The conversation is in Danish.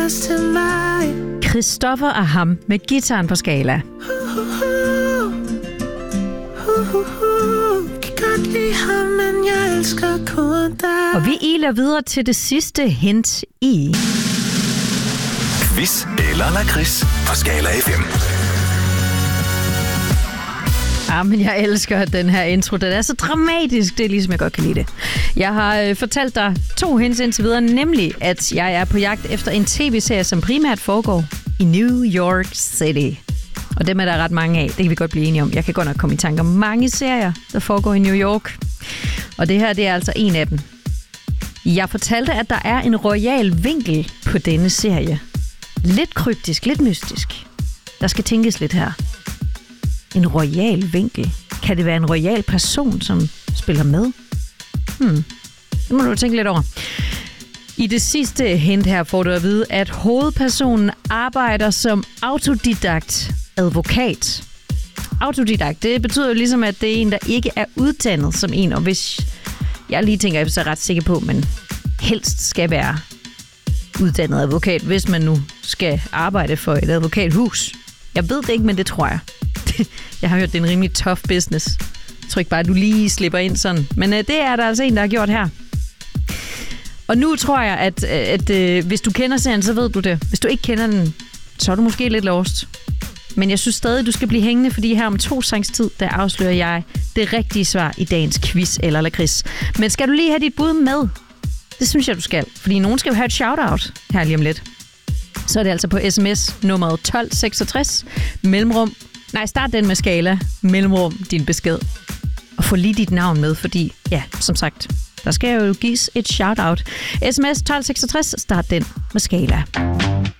plads til mig. Christoffer og ham med guitaren på Skala. Kan godt lide ham, men jeg elsker kun dig. Og vi iler videre til det sidste hint i... Quiz eller lakrids på Skala FM. Men jeg elsker den her intro. Den er så dramatisk. Det er ligesom, jeg godt kan lide det. Jeg har fortalt dig 2 hints indtil videre, nemlig at jeg er på jagt efter en tv-serie, som primært foregår i New York City. Og dem er der ret mange af. Det kan vi godt blive enige om. Jeg kan godt nok komme i tanke om mange serier, der foregår i New York. Og det her, det er altså en af dem. Jeg fortalte, at der er en royal vinkel på denne serie. Lidt kryptisk, lidt mystisk. Der skal tænkes lidt her. En royal vinkel. Kan det være en royal person, som spiller med? Det må du tænke lidt over. I det sidste hint her får du at vide, at hovedpersonen arbejder som autodidakt advokat. Autodidakt, det betyder jo ligesom, at det er en, der ikke er uddannet som en. Og hvis jeg lige tænker, så er ret sikker på, men helst skal være uddannet advokat, hvis man nu skal arbejde for et advokathus. Jeg ved det ikke, men det tror jeg. Jeg har hørt, det er en rimelig tough business. Jeg tror ikke bare, at du lige slipper ind sådan. Men det er der altså en, der har gjort her. Og nu tror jeg, at hvis du kender serien, så ved du det. Hvis du ikke kender den, så er du måske lidt lost. Men jeg synes stadig, du skal blive hængende, fordi her om 2 sangs tid, der afslører jeg det rigtige svar i dagens quiz eller lakrids. Men skal du lige have dit bud med? Det synes jeg, du skal. Fordi nogen skal jo have et shout-out her lige om lidt. Så er det altså på sms nummeret 1266, mellemrum. Nej, start den med Skala, mellemrum, din besked. Og få lige dit navn med, fordi, ja, som sagt, der skal jo gives et shout-out. SMS 1266, start den med Skala.